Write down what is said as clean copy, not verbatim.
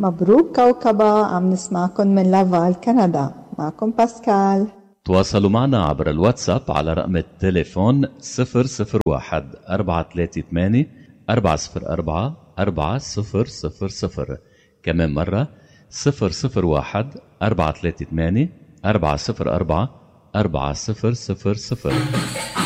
مبروك كوكبة، عم نسمعكم من لافال كندا. معكم باسكال. تواصلوا معنا عبر الواتساب على رقم التليفون 001 438 404 4000. كمان مرة 001 438 404 4000.